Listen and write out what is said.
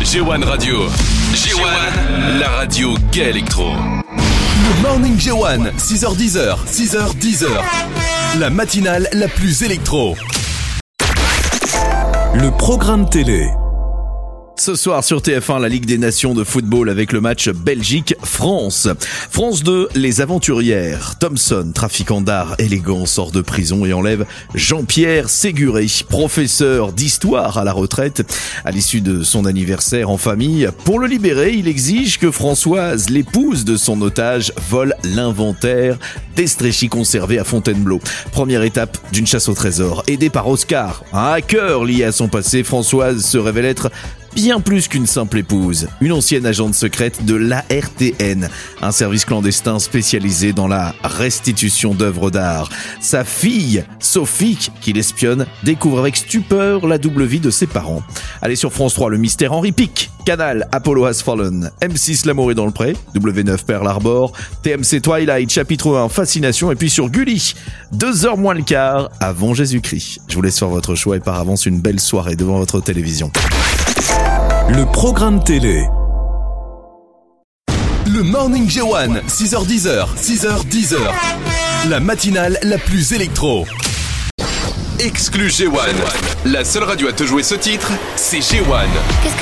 G1 Radio. G1, la radio gay électro. Le Morning G1, 6h10, 6h10. La matinale la plus électro. Le programme télé. Ce soir sur TF1, la Ligue des Nations de football avec le match Belgique-France. France 2, les aventurières. Thomson, trafiquant d'art élégant, sort de prison et enlève Jean-Pierre Séguré, professeur d'histoire à la retraite. À l'issue de son anniversaire en famille, pour le libérer, il exige que Françoise, l'épouse de son otage, vole l'inventaire d'Estréchy conservé à Fontainebleau. Première étape d'une chasse au trésor. Aidée par Oscar, un hacker lié à son passé, Françoise se révèle être bien plus qu'une simple épouse, une ancienne agente secrète de l'ARTN, un service clandestin spécialisé dans la restitution d'œuvres d'art. Sa fille, Sophie, qui l'espionne, découvre avec stupeur la double vie de ses parents. Allez sur France 3, le mystère Henri Pic, Canal, Apollo Has Fallen, M6, L'amour est dans le pré, W9, Pearl Harbor, TMC Twilight, chapitre 1, Fascination, et puis sur Gulli, 2h moins le quart, avant Jésus-Christ. Je vous laisse faire votre choix et par avance une belle soirée devant votre télévision. Le programme télé. Le Morning G1, 6h10, 6h10. La matinale la plus électro. Exclu G1. La seule radio à te jouer ce titre, c'est G1.